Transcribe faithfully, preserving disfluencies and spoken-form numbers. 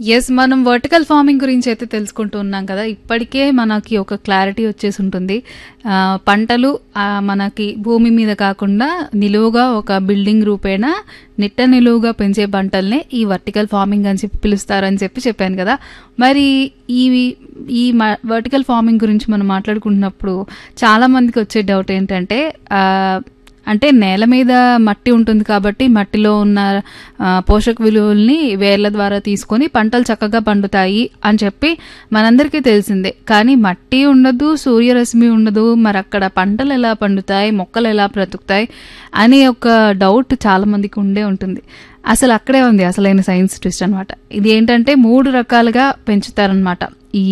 Yes. మనం vertical farming గురించి అయితే తెలుసుకుంటూ ఉన్నాం కదా! ఇప్పటికే మనకి ఒక క్లారిటీ వచ్చేసి ఉంటుంది. ఆహ్, పంటలు ఆహ్, మనకి భూమి మీద కాకుండా నిలువుగా ఒక బిల్డింగ్ రూపేణా నిట్ట నిలువుగా పెంచే పంటల్నే ఈ వర్టికల్ ఫార్మింగ్ అని చెప్పి పిలుస్తారని చెప్పి చెప్పాను కదా! మరి ఈ ఈ మ వర్టికల్ ఫార్మింగ్ గురించి మనం మాట్లాడుకుంటున్నప్పుడు చాలా మందికి వచ్చే డౌట్ ఏంటంటే ఆహ్, అంటే నేల మీద మట్టి ఉంటుంది కాబట్టి మట్టిలో ఉన్న ఆహ్, పోషక విలువల్ని వేర్ల ద్వారా తీసుకొని పంటలు చక్కగా పండుతాయి అని చెప్పి మనందరికీ తెలిసిందే. కానీ మట్టి ఉండదు, సూర్యరశ్మి ఉండదు. మరి అక్కడ పంటలు ఎలా పండుతాయి, మొక్కలు ఎలా బ్రతుకుతాయి అనే ఒక డౌట్ చాలా మందికి ఉండే ఉంటుంది. అసలు అక్కడే ఉంది అసలైన సైన్స్ ట్విస్ట్ అనమాట. ఇది ఏంటంటే మూడు రకాలుగా పెంచుతారనమాట. ఈ